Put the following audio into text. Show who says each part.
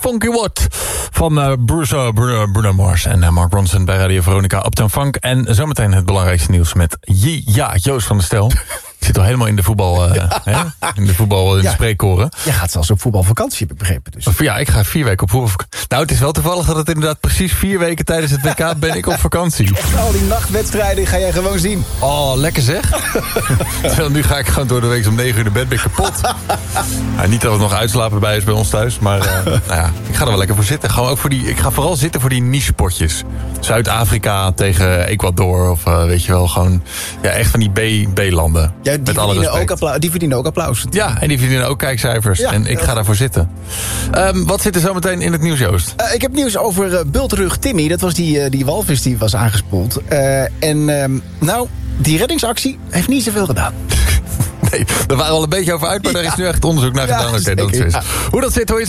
Speaker 1: Funky What van Bruno Mars en Mark Ronson bij Radio Veronica Uptown Funk. En zometeen het belangrijkste nieuws met Joost van der Stel. Zit al helemaal in de voetbal, in de spreekkoren.
Speaker 2: Je gaat zelfs op voetbalvakantie, heb ik begrepen. Dus.
Speaker 1: Ja, ik ga 4 weken op voetbalvakantie. Nou, het is wel toevallig dat het inderdaad precies 4 weken tijdens het WK ben ik op vakantie.
Speaker 2: Al die nachtwedstrijden ga jij gewoon zien.
Speaker 1: Oh, lekker zeg. Terwijl nu ga ik gewoon door de week om 9 uur de bed, ben ik kapot. Niet dat het nog uitslapen bij is bij ons thuis, maar ik ga er wel lekker voor zitten. Gewoon ook ik ga vooral zitten voor die niche-potjes. Zuid-Afrika tegen Ecuador of weet je wel, gewoon echt van die B-landen.
Speaker 2: Ja, die verdienen ook applaus.
Speaker 1: Ja, en die verdienen ook kijkcijfers. Ja, en ik ga daarvoor zitten. Wat zit er zo meteen in het nieuws, Joost?
Speaker 2: Ik heb nieuws over Bultrug Timmy. Dat was die walvis die was aangespoeld. Die reddingsactie heeft niet zoveel gedaan.
Speaker 1: Nee, daar waren we al een beetje over uit, maar daar is nu echt onderzoek naar gedaan. Hoe dat zit, hoor je